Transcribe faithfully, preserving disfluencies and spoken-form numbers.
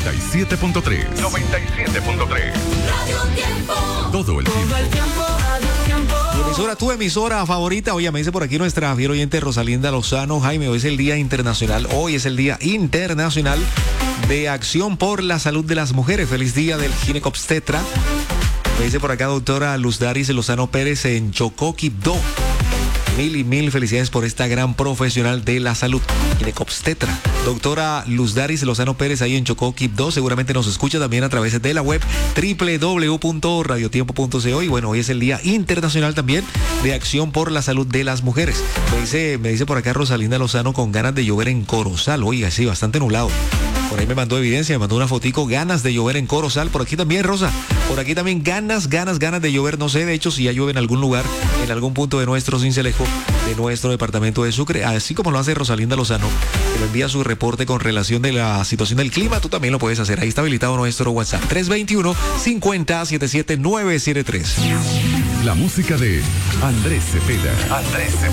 noventa y siete punto tres. noventa y siete punto tres. Radio Tiempo. Todo el tiempo. Todo el tiempo, Radio Tiempo. Tu emisora, tu emisora favorita. Oye, me dice por aquí nuestra fiel oyente Rosalinda Lozano. Jaime, hoy es el Día Internacional. Hoy es el Día Internacional de Acción por la Salud de las Mujeres. Feliz día del ginecobstetra. Me dice por acá doctora Luz Daris Lozano Pérez en Chocó, Quibdó. Mil y mil felicidades por esta gran profesional de la salud, ginecobstetra. Doctora Luz Daris Lozano Pérez ahí en Chocó, Quibdó. Seguramente nos escucha también a través de la web doble u doble u doble u punto radiotiempo punto co. Y bueno, hoy es el Día Internacional también de Acción por la Salud de las Mujeres. Me dice, me dice por acá Rosalinda Lozano con ganas de llover en Corozal. Oiga, sí, bastante nublado. Por ahí me mandó evidencia, me mandó una fotico, ganas de llover en Corozal. Por aquí también, Rosa. Por aquí también ganas, ganas, ganas de llover. No sé, de hecho, si ya llueve en algún lugar, en algún punto de nuestro Cincelejo, de nuestro departamento de Sucre. Así como lo hace Rosalinda Lozano, que me envía su reporte con relación de la situación del clima, tú también lo puedes hacer. Ahí está habilitado nuestro WhatsApp. tres dos uno, cinco cero, siete siete nueve siete tres. La música de Andrés Cepeda. Andrés Cepeda.